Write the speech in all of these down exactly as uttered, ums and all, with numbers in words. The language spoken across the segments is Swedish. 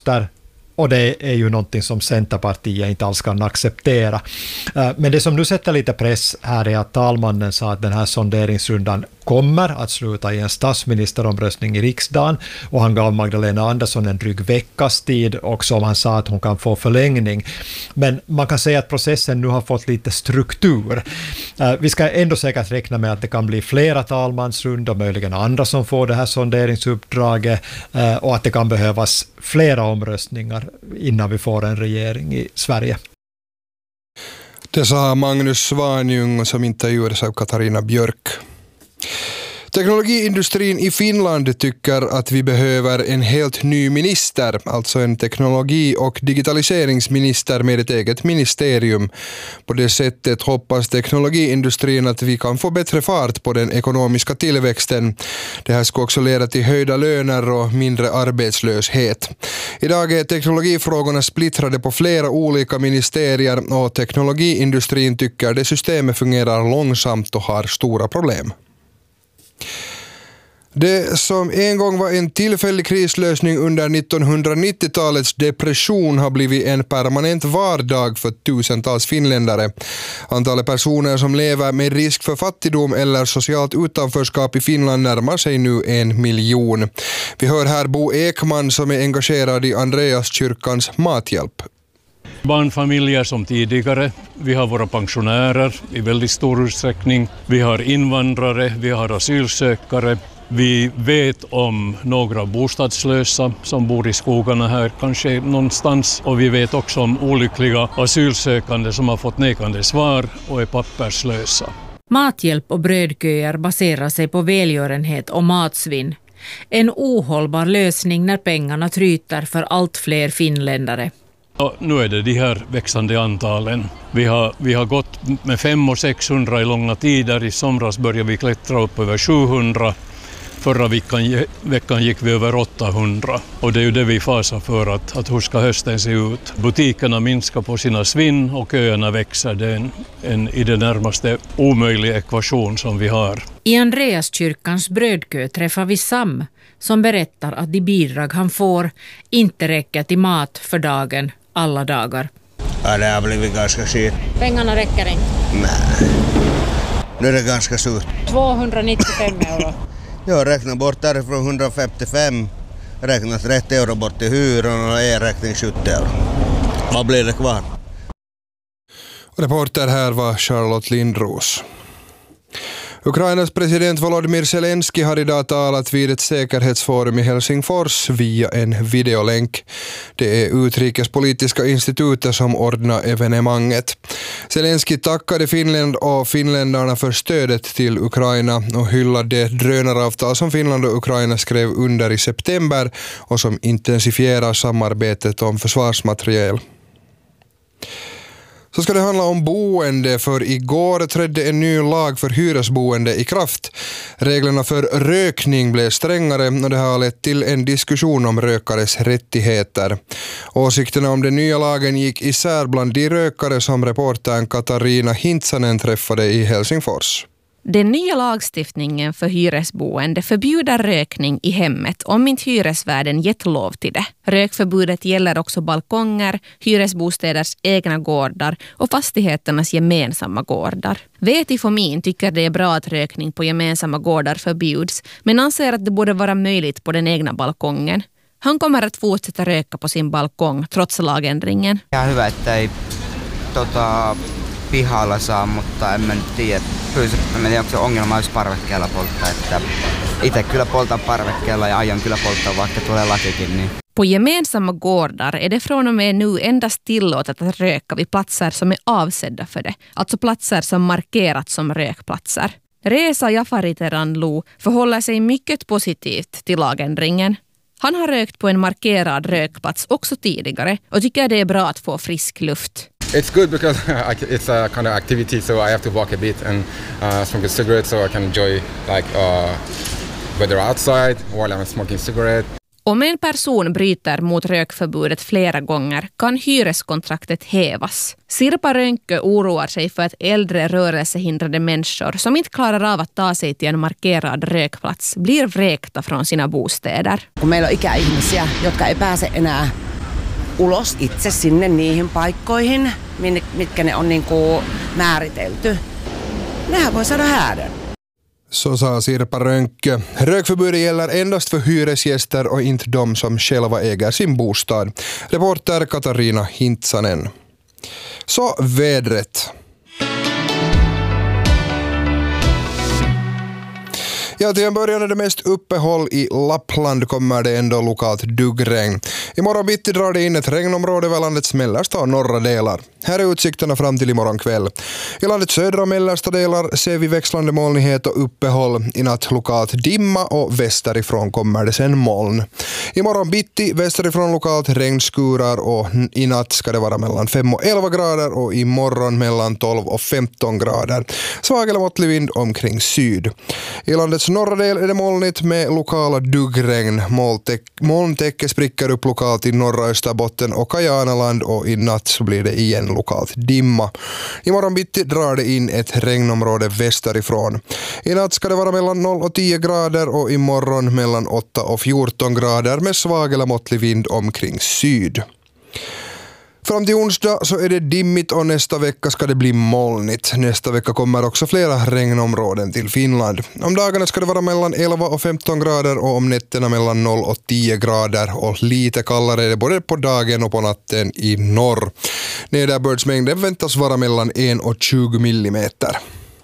där. Och det är ju någonting som Centerpartiet inte alls kan acceptera. Men det som nu sätter lite press här är att talmannen sa att den här sonderingsrundan kommer att sluta i en statsministeromröstning i riksdagen, och han gav Magdalena Andersson en dryg veckas tid, och som han sa att hon kan få förlängning. Men man kan säga att processen nu har fått lite struktur. Vi ska ändå säkert räkna med att det kan bli flera talmansrundor, möjligen andra som får det här sonderingsuppdraget, och att det kan behövas flera omröstningar innan vi får en regering i Sverige. Det sa Magnus Svanjung som intervjuades av Katarina Björk. Teknologiindustrin i Finland tycker att vi behöver en helt ny minister, alltså en teknologi- och digitaliseringsminister med ett eget ministerium. På det sättet hoppas teknologiindustrin att vi kan få bättre fart på den ekonomiska tillväxten. Det här ska också leda till höjda löner och mindre arbetslöshet. Idag är teknologifrågorna splittrade på flera olika ministerier, och teknologiindustrin tycker det systemet fungerar långsamt och har stora problem. Det som en gång var en tillfällig krislösning under nittonhundranittiotalets depression har blivit en permanent vardag för tusentals finländare. Antalet personer som lever med risk för fattigdom eller socialt utanförskap i Finland närmar sig nu en miljon. Vi hör här Bo Ekman som är engagerad i Andreaskyrkans mathjälp. Barnfamiljer som tidigare, vi har våra pensionärer i väldigt stor utsträckning, vi har invandrare, vi har asylsökare, vi vet om några bostadslösa som bor i skogarna här kanske någonstans, och vi vet också om olyckliga asylsökande som har fått nekande svar och är papperslösa. Mathjälp och brödköer baserar sig på välgörenhet och matsvinn. En ohållbar lösning när pengarna tryter för allt fler finländare. Och nu är det de här växande antalen. Vi har, vi har gått med fem och sexhundra i långa tider. I somras började vi klättra upp över sjuhundra. Förra veckan, veckan gick vi över åttahundra. Och det är ju det vi fasar för, att, att hur ska hösten se ut. Butikerna minskar på sina svinn och köerna växer. Det är en, en i det närmaste omöjlig ekvation som vi har. I Andreaskyrkans brödkö träffar vi Sam som berättar att de bidrag han får inte räcker till mat för dagen alla dagar. Ja, det har blivit ganska skit. Pengarna räcker inte? Nej. Nu är det ganska surt. tvåhundranittiofem euro. Jag räknar bort därifrån hundrafemtiofem. Räknar trettio euro bort till hyran och e-räkning sjuttio euro. Vad blir det kvar? Reporter här var Charlotte Lindros. Ukrainas president Volodymyr Zelensky har idag talat vid ett säkerhetsforum i Helsingfors via en videolänk. Det är Utrikespolitiska institutet som ordnar evenemanget. Zelensky tackade Finland och finländarna för stödet till Ukraina och hyllade det drönaravtal som Finland och Ukraina skrev under i september och som intensifierar samarbetet om försvarsmateriel. Så ska det handla om boende, för igår trädde en ny lag för hyresboende i kraft. Reglerna för rökning blev strängare och det har lett till en diskussion om rökares rättigheter. Åsikterna om den nya lagen gick isär bland de rökare som reportern Katarina Hintsanen träffade i Helsingfors. Den nya lagstiftningen för hyresboende förbjuder rökning i hemmet om inte hyresvärden gett lov till det. Rökförbudet gäller också balkonger, hyresbostäders egna gårdar och fastigheternas gemensamma gårdar. Veti Fomin tycker det är bra att rökning på gemensamma gårdar förbjuds, men anser att det borde vara möjligt på den egna balkongen. Han kommer att fortsätta röka på sin balkong trots lagändringen. Ja hyvä, että ei tota, pihalla saa, mutta en mä nyt tiedä. Kyllä se, mä tiedän, onko se ongelma olisi parvekkeella polttaa. Että itse kyllä poltan parvekkeella ja aion kyllä polttaa, vaikka tulee lakikin. Niin. På gemensamma gårdar är det från och med nu endast tillåtet att röka vid platser som är avsedda för det. Alltså platser som markerats som rökplatser. Reza Jafariteranlu förhåller sig mycket positivt till lagändringen. Han har rökt på en markerad rökplats också tidigare och tycker det är bra att få frisk luft. It's good because it's a kind of activity, so I have to walk a bit and uh, smoke a cigarette so I can enjoy like uh, weather outside while I'm smoking cigarette. Om en person bryter mot rökförbudet flera gånger kan hyreskontraktet hävas. Sirpa Rönkö oroar sig för att äldre rörelsehindrade människor som inte klarar av att ta sig till en markerad rökplats blir vräkta från sina bostäder. Kun meillä on ikäihmisiä, jotka ei pääse enää ulos itse sinne niihin paikkoihin, mitkä ne on niin kuin määritelty. Nehän voi saada häädön. Så sa Sirpa Rönkö. Rökförbudet gäller endast för hyresgäster och inte de som själva äger sin bostad. Reporter Katarina Hintsanen. Så vädret. Ja, till en början är det mest uppehåll i Lappland kommer det ändå lokalt duggregn. Imorgon bitti drar det in ett regnområde över landets mellersta och norra delar. Här är utsikterna fram till imorgon kväll. I landets södra och mellersta delar ser vi växlande molnighet och uppehåll. I natt lokalt dimma och västerifrån kommer det sen moln. Imorgon bitti västerifrån lokalt regnskurar och i natt ska det vara mellan fem och elva grader och imorgon mellan tolv och femton grader. Svag eller måttlig vind omkring syd. I landets norra del är det molnigt med lokala duggregn. Molntäcke spricker upp lokalt i norra Österbotten och Kajanaland och i natt så blir det igen lokalt dimma. Imorgon bitti drar det in ett regnområde västerifrån. I natt ska det vara mellan noll och tio grader och imorgon mellan åtta och fjorton grader med svag eller måttlig vind omkring syd. Fram till onsdag så är det dimmigt och nästa vecka ska det bli molnigt. Nästa vecka kommer också flera regnområden till Finland. Om dagarna ska det vara mellan elva och femton grader och om nätterna mellan noll och tio grader och lite kallare är det både på dagen och på natten i norr. Nederbördsmängden väntas vara mellan en och tjugo millimeter.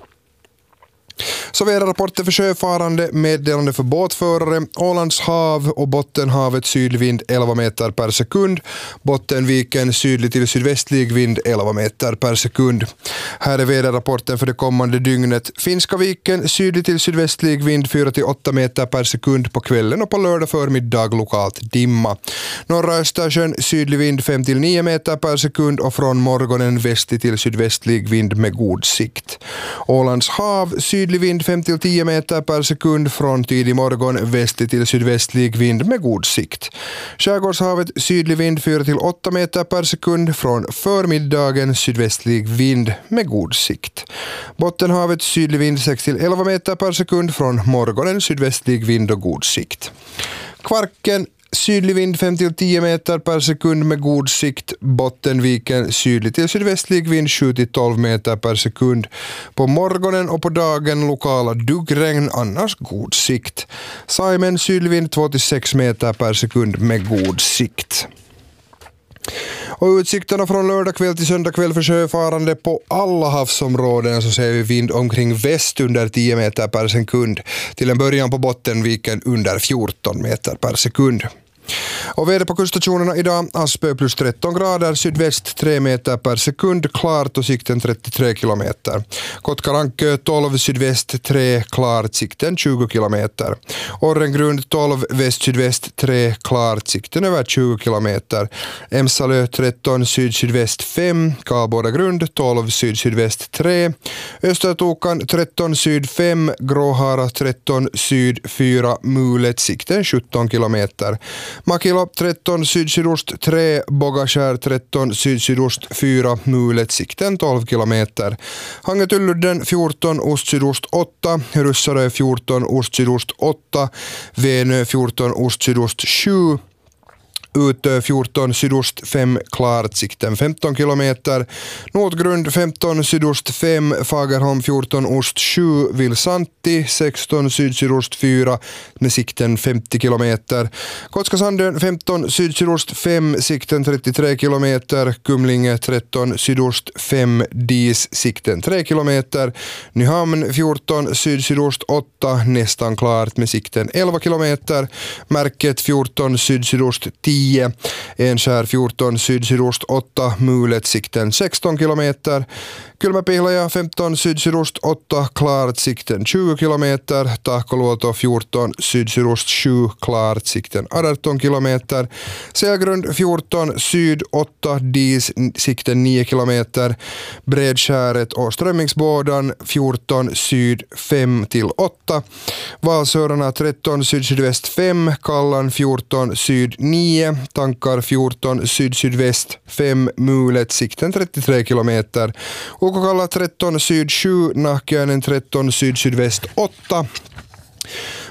Så väderrapporter för sjöfarande, meddelande för båtförare, Ålands hav och Bottenhavet sydvind elva meter per sekund, Bottenviken sydlig till sydvästlig vind elva meter per sekund. Här är väderrapporten för det kommande dygnet. Finska viken sydlig till sydvästlig vind fyra till åtta meter per sekund på kvällen och på lördag förmiddag lokalt dimma. Norra Östersjön sydlig vind fem till nio meter per sekund och från morgonen västlig till sydvästlig vind med god sikt. Ålands hav sydlig vind fem till tio meter per sekund från tidig morgon västlig till sydvästlig vind med god sikt. Skärgårdshavet sydlig vind fyra till åtta meter per sekund från förmiddagen sydvästlig vind med god sikt. Bottenhavet sydlig vind sex till elva meter per sekund från morgonen sydvästlig vind och god sikt. Kvarken sydlig vind fem till tio meter per sekund med god sikt. Bottenviken sydlig till sydvästlig vind sju till tolv meter per sekund. På morgonen och på dagen lokala duggregn, annars god sikt. Saimen sydlig vind två till sex meter per sekund med god sikt. Och utsikterna från lördag kväll till söndag kväll för sjöfarande på alla havsområden så ser vi vind omkring väst under tio meter per sekund. Till en början på Bottenviken under fjorton meter per sekund. Och väder på kuststationerna idag, Aspö plus tretton grader, sydväst tre meter per sekund, klart och sikten trettiotre kilometer. Kotkarankö tolv, sydväst tre, klart, sikten tjugo kilometer. Orrengrund tolv, väst sydväst tre, klart, sikten över tjugo kilometer. Emsalö tretton, syd sydväst fem, Karlbordagrund tolv, syd sydväst tre. Östertokan tretton, syd fem, Gråhara tretton, syd fyra, Mulet, sikten sjutton kilometer. Makila tretton, syd-sydost tre, Bogaskär tretton, syd-sydost fyra, Mulet, sikten tolv kilometer. Hangetulludden fjorton, ost-sydost åtta, Russarö fjorton, ost-sydost åtta, Venö fjorton, ost-sydost sju, Utö fjorton, sydost fem, klart, sikten femton kilometer. Nordgrund femton, sydost fem, Fagerholm fjorton, ost sju, Vilsanti sexton, syd-sydost fyra, med sikten femtio kilometer. Kotskasandön femton, syd-sydost fem, sikten trettiotre kilometer. Kumlinge tretton, sydost fem, Dis, sikten tre kilometer. Nyhamn fjorton, syd-sydost åtta, nästan klart med sikten elva kilometer. Märket fjorton, syd-sydost tio, Enskär fjorton, syd-sydost åtta, Mulet, sikten sexton kilometer. Kylmäpihlaja femton, syd-sydost åtta, klart, sikten tjugo kilometer. Tahkoluoto fjorton, syd-sydost sju, klart, sikten arton kilometer. Selgrund fjorton, syd åtta, Dis, sikten nio kilometer. Bredskäret och Strömmingsbådan fjorton, syd fem till åtta. Valsörarna tretton, syd-sydväst fem, Kallan fjorton, syd nio. Tankar fjorton, syd-sydväst fem, Mulet, sikten trettiotre kilometer. Ukokalla tretton, syd sju, Nahkiainen tretton, syd-sydväst åtta.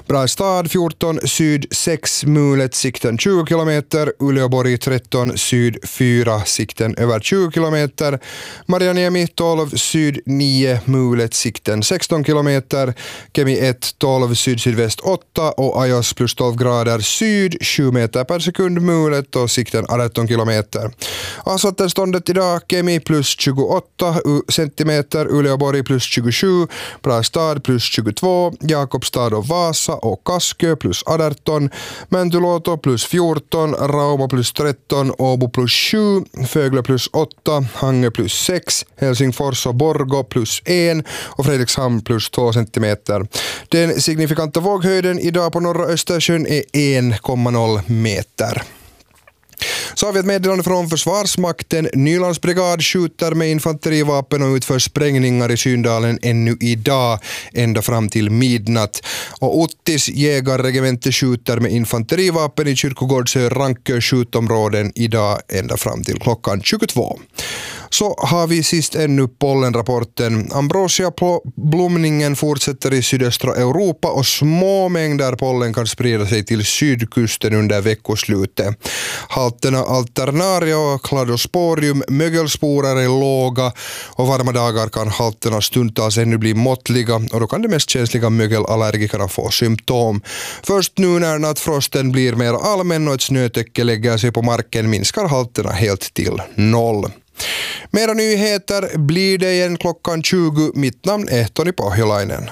Brastad fjorton, syd sex, mulet sikten tjugo kilometer, Uleåborg tretton, syd fyra, sikten över tjugo kilometer, Marianiemi tolv, syd nio, mulet sikten sexton kilometer, Kemi ett, tolv, syd-sydväst åtta och Ajos plus tolv grader syd, sju meter per sekund mulet och sikten arton kilometer. Asfaltenståndet idag, Kemi plus tjugoåtta centimeter, Uleåborg plus tjugosju, Brastad plus tjugotvå, Jakobstad och Vasa och Kaskö plus arton, Mäntyluoto plus fjorton, Rauma plus tretton, Åbo plus sju, Fögle plus åtta, Hangö plus sex, Helsingfors och Borgå plus en och Fredrikshamn plus två centimeter. Den signifikanta våghöjden idag på norra Östersjön är en komma noll meter. Så har vi ett meddelande från Försvarsmakten. Nylandsbrigad skjuter med infanterivapen och utför sprängningar i Syndalen ännu idag, ända fram till midnatt. Och Ottis jägarregemente skjuter med infanterivapen i Kyrkogårdsö Rankö skjutområden idag, ända fram till klockan tjugotvå. Så har vi sist ännu pollenrapporten. Ambrosia-blomningen fortsätter i sydöstra Europa och små mängder pollen kan sprida sig till sydkusten under veckoslutet. Halterna Alternaria och Cladosporium mögelsporer är låga och varma dagar kan halterna stundtals ännu bli måttliga och då kan de mest känsliga mögelallergikerna få symptom. Först nu när nattfrosten blir mer allmän och ett snötäcke lägger sig på marken minskar halterna helt till noll. Mera nyheter blir det igen klockan tjugo. Mitt namn är Toni Pohjolainen.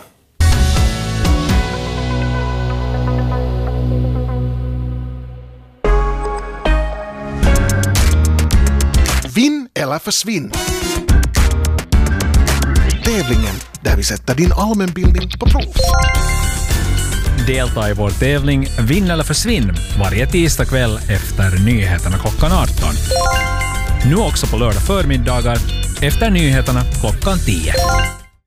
Vinn eller försvinn. Tävlingen där vi sätter din allmänbildning på prov. Delta i vår tävling Vinn eller försvinn varje tisdag kväll efter nyheterna klockan arton. Nu också på lördag förmiddagar efter nyheterna klockan tio.